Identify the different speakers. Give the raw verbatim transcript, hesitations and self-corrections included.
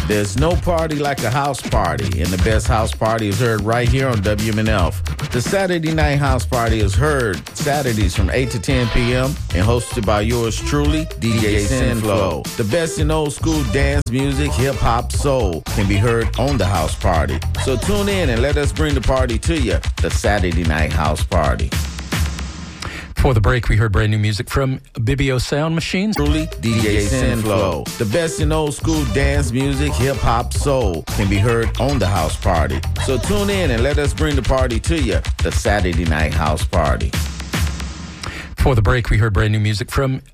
Speaker 1: There's no party like a house party, and the best house party is heard right here on W M N F. The Saturday Night House Party is heard Saturdays from eight to ten p.m. and hosted by yours truly, D J Sinflow. The best in old school dance music, hip hop, soul can be heard on the house party. So tune in and let us bring the party to you, the Saturday Night House Party.
Speaker 2: Before the break, we heard brand new music from Bibio Sound Machine.
Speaker 1: Truly, D J Sinflow. The best in old school dance music, hip hop, soul can be heard on the house party. So tune in and let us bring the party to you, the Saturday Night House Party.
Speaker 2: Before the break, we heard brand new music from